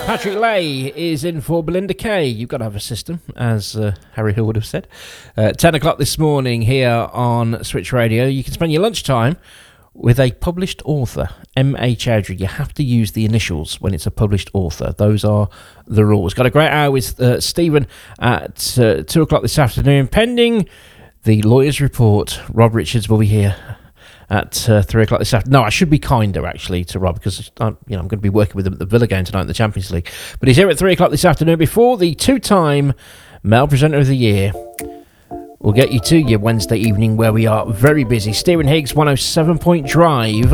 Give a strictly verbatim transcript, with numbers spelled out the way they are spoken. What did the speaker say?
Patrick Lay is in for Belinda Kay. You've got to have a system, as uh, Harry Hill would have said. Uh, ten o'clock this morning here on Switch Radio. You can spend your lunchtime with a published author, M A Chowdhury. You have to use the initials when it's a published author. Those are the rules. Got a great hour with uh, Stephen at uh, two o'clock this afternoon. Pending the lawyer's report, Rob Richards will be here at uh, three o'clock this afternoon. No, I should be kinder, actually, to Rob, because I'm, you know, I'm going to be working with him at the Villa game tonight in the Champions League. But he's here at three o'clock this afternoon before the two-time Male Presenter of the Year. We'll get you to your Wednesday evening where we are very busy. Steering Higgs, one oh seven Point Drive.